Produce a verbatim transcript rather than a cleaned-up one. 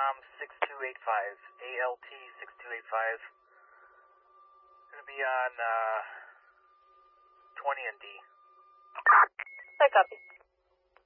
ALTCOM six two eight five. A L T six two eight five. Gonna be on uh, twenty and D. I copy.